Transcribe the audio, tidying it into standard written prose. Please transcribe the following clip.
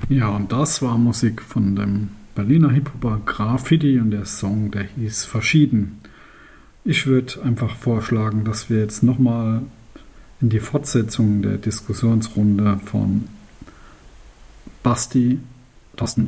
Ja, und das war Musik von dem Berliner Hip-Hopper Graffiti und der Song, der hieß Verschieden. Ich würde einfach vorschlagen, dass wir jetzt nochmal in die Fortsetzung der Diskussionsrunde von Basti, Thorsten